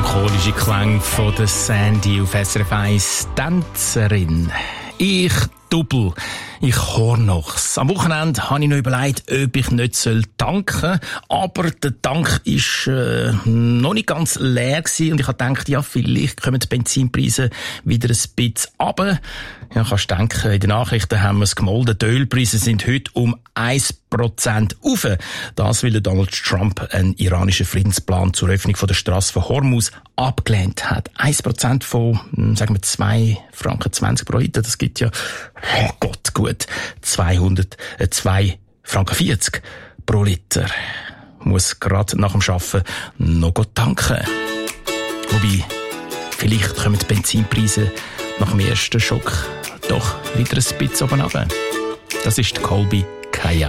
melancholische Klänge von der Sandy auf SRF 1. Tänzerin. Ich Double. Ich Hornochs. Am Wochenende habe ich noch überlegt, ob ich nicht danken soll. Aber der Tank war noch nicht ganz leer gewesen. Und ich habe gedacht, ja, vielleicht kommen die Benzinpreise wieder ein bisschen runter. Ja, kannst denken, in den Nachrichten haben wir es gemolden. Die Ölpreise sind heute um 1% rauf. Das, weil Donald Trump einen iranischen Friedensplan zur Öffnung von der Strasse von Hormuz abgelehnt hat. 1% von, sagen wir, 2,20 Franken pro Liter. Das gibt ja, oh Gott, gut, 2,40 Franken pro Liter. Muss gerade nach dem Arbeiten noch tanken. Wobei, vielleicht kommen die Benzinpreise nach dem ersten Schock doch wieder ein bisschen oben runter. Das ist die Colby Kaya.